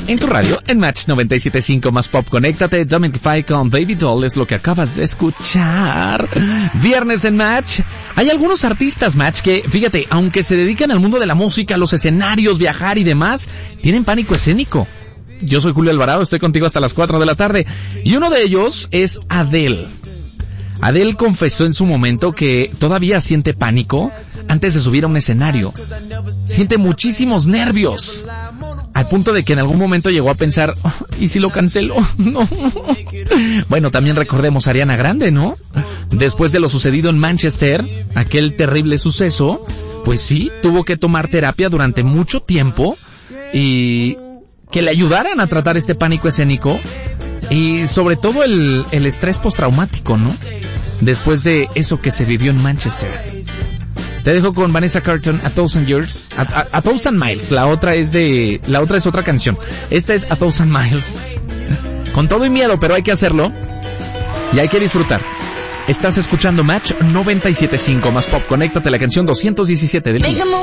En tu radio, en Match 97.5 más pop, conéctate. Dominic con Baby Doll es lo que acabas de escuchar. Viernes en Match. Hay algunos artistas, Match, que, fíjate, aunque se dedican al mundo de la música, los escenarios, viajar y demás, tienen pánico escénico. Yo soy Julio Alvarado, estoy contigo hasta las 4 de la tarde. Y uno de ellos es Adele. Adele confesó en su momento que todavía siente pánico antes de subir a un escenario. Siente muchísimos nervios, al punto de que en algún momento llegó a pensar, ¿y si lo cancelo? No. Bueno, también recordemos a Ariana Grande, ¿no? Después de lo sucedido en Manchester, aquel terrible suceso, pues sí, tuvo que tomar terapia durante mucho tiempo y que le ayudaran a tratar este pánico escénico y sobre todo el estrés postraumático, ¿no? Después de eso que se vivió en Manchester. Te dejo con Vanessa Carlton, A Thousand Years, a Thousand Miles. La otra es otra canción. Esta es A Thousand Miles. Con todo y miedo, pero hay que hacerlo. Y hay que disfrutar. Estás escuchando Match 97.5 más pop. Conéctate a la canción 217 del día.